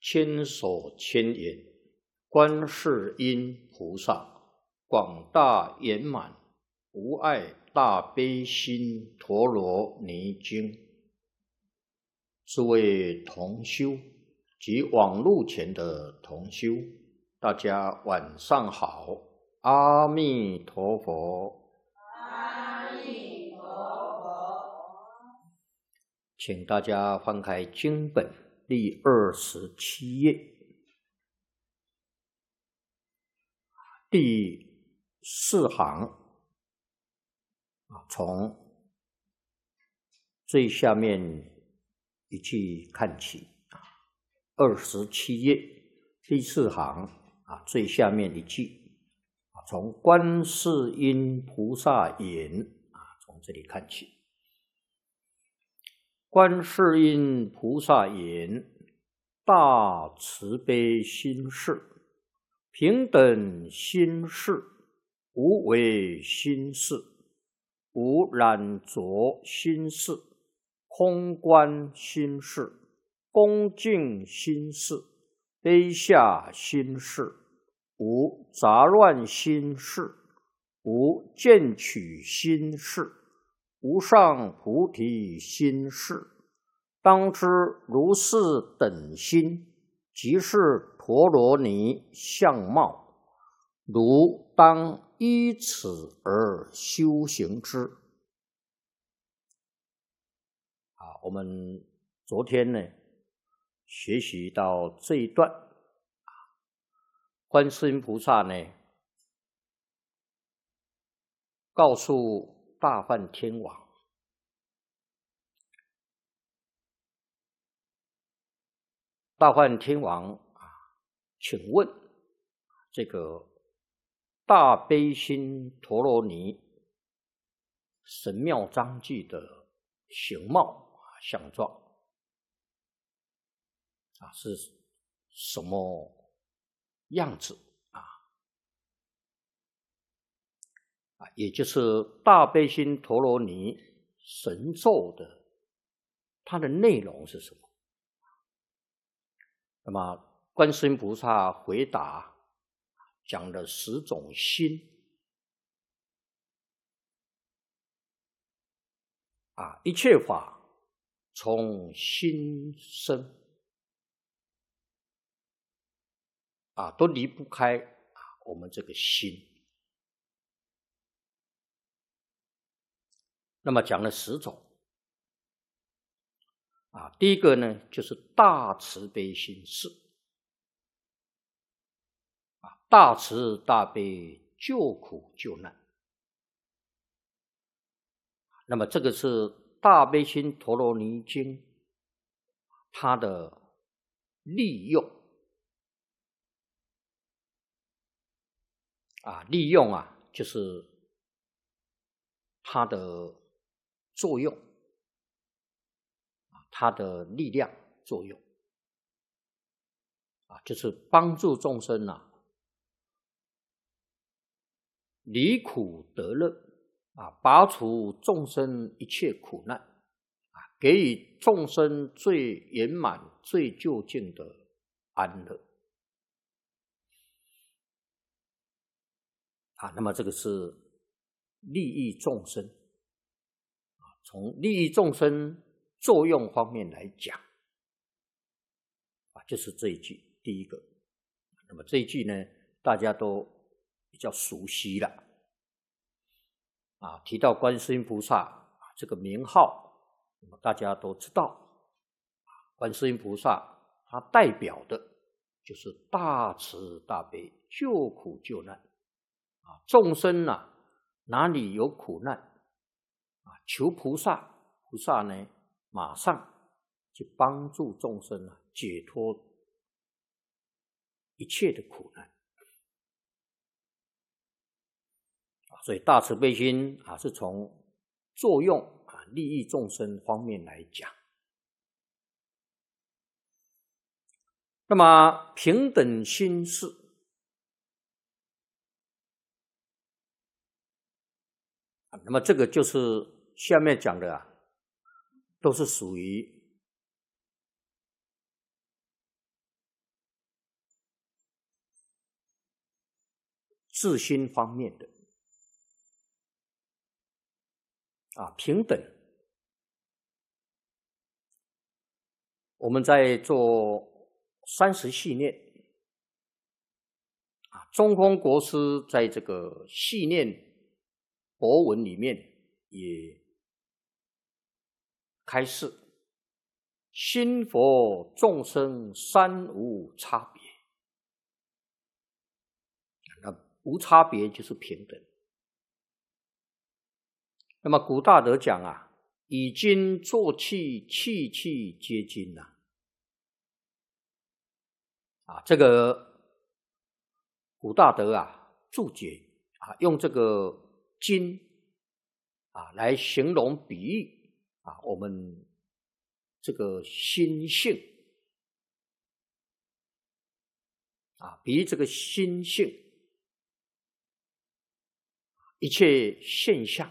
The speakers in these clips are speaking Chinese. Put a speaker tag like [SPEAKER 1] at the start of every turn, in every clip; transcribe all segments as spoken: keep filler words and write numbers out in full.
[SPEAKER 1] 千手千眼，观世音菩萨，广大圆满无碍大悲心陀罗尼经。诸位同修及网络前的同修，大家晚上好，阿弥陀佛。
[SPEAKER 2] 阿弥陀佛。
[SPEAKER 1] 请大家翻开经本第二十七页，第四行，从最下面一句看起。二十七页第四行啊，最下面一句啊，从观世音菩萨言啊，从这里看起。观世音菩萨言：大慈悲心事，平等心事，无为心事，无染着心事，空观心事，恭敬心事，卑下心事，无杂乱心事，无见取心事，无上菩提心事。当知如是等心，即是陀罗尼相貌，如当依此而修行之。啊，我们昨天呢学习到这一段，观世音菩萨呢告诉大梵天王，大梵天王啊，请问这个大悲心陀罗尼神妙章句的形貌相状啊，是什么样子啊？啊，也就是大悲心陀罗尼神咒的它的内容是什么？那么观世音菩萨回答，讲了十种心啊，一切法从心生啊，都离不开啊我们这个心。那么讲了十种啊，第一个呢就是大慈悲心事啊，大慈大悲救苦救难。那么这个是大悲心陀罗尼经它的利用啊，利用啊就是它的作用，它的力量作用啊，就是帮助众生啊离苦得乐啊，拔除众生一切苦难啊，给予众生最圆满最究竟的安乐啊。那么这个是利益众生啊，从利益众生作用方面来讲啊，就是这一句第一个。那么这一句呢，大家都比较熟悉了啊。提到观世音菩萨这个名号，那么大家都知道，观世音菩萨它代表的就是大慈大悲救苦救难啊。众生啊哪里有苦难啊，求菩萨，菩萨呢马上去帮助众生啊，解脱一切的苦难啊。所以大慈悲心啊，是从作用啊、利益众生方面来讲。那么平等心事啊，那么这个就是下面讲的啊，都是属于自心方面的啊平等。我们在做三十系念啊，中空国师在这个系念博文里面也开示，心佛众生三无差别。那无差别就是平等。那么古大德讲啊，以金作器，器器皆金呐。啊，这个古大德啊注解啊，用这个金啊来形容比喻啊我们这个心性啊，比喻这个心性一切现象。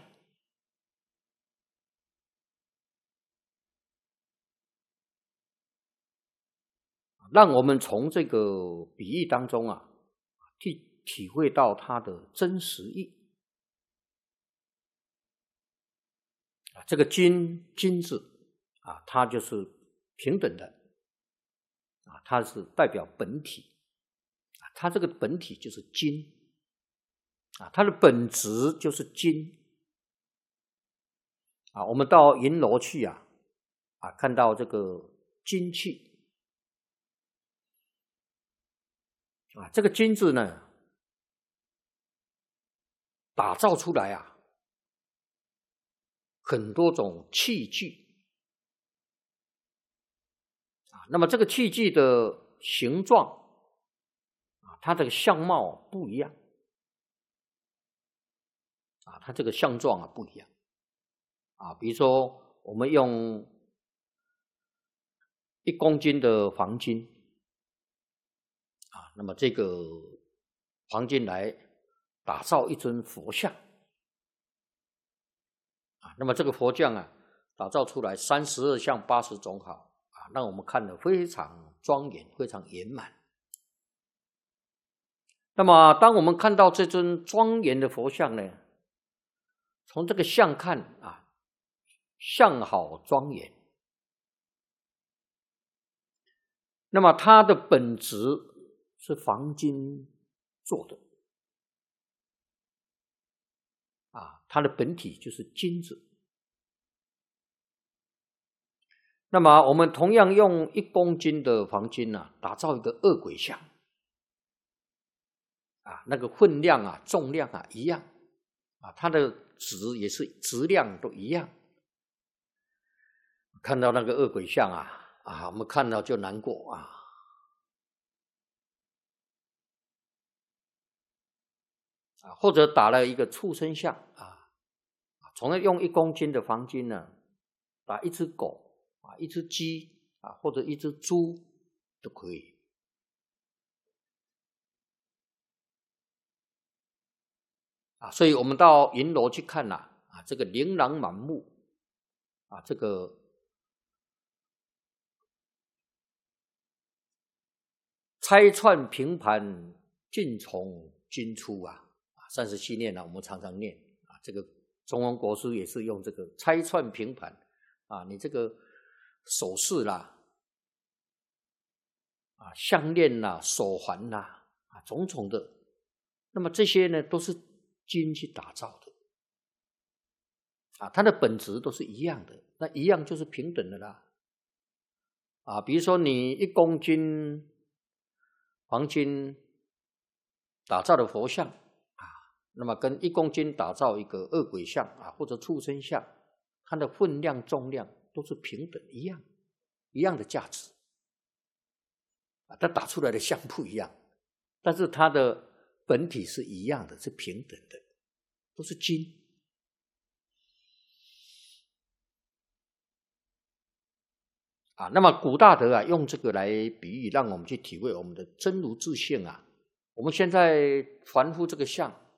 [SPEAKER 1] 让我们从这个比喻当中啊，去体会到它的真实意。啊，这个金金字啊，它就是平等的啊，它是代表本体啊，它这个本体就是金啊，它的本质就是金啊。我们到银楼去啊，啊，看到这个金器。啊，这个金字呢，打造出来啊，很多种器具啊。那么这个器具的形状啊，它这个相貌不一样啊，它这个相状啊不一样啊。比如说，我们用一公斤的黄金。啊，那么这个黄金来打造一尊佛像啊，那么这个佛像啊，打造出来三十二相八十种好啊，让我们看得非常庄严，非常圆满。那么，当我们看到这尊庄严的佛像呢，从这个相看啊，相好庄严，那么它的本质是黄金做的啊，它的本体就是金子。那么我们同样用一公斤的黄金啊，打造一个恶鬼像啊，那个分量啊、重量啊一样啊，它的质也是质量都一样。看到那个恶鬼像啊啊，我们看到就难过啊。啊，或者打了一个畜生像啊，同样用一公斤的黄金呢，打一只狗啊，一只鸡啊，或者一只猪都可以。啊，所以我们到银楼去看呐，啊，这个琳琅满目啊，这个拆串平盘，尽从金出啊。三十七念呢、啊，我们常常念啊。这个中文国师也是用这个拆串平盘啊，你这个首饰啦，啊，项链啦、手环啦，啊，种种的，那么这些呢，都是金去打造的啊，它的本质都是一样的，那一样就是平等的啦。啊，比如说你一公斤黄金打造的佛像。那么跟一公斤打造一个恶鬼像啊，或者畜生像，它的分量、重量都是平等一样，一样的价值啊。它打出来的像不一样，但是它的本体是一样的，是平等的，都是金啊。那么古大德啊，用这个来比喻，让我们去体会我们的真如自性啊。我们现在凡夫这个相。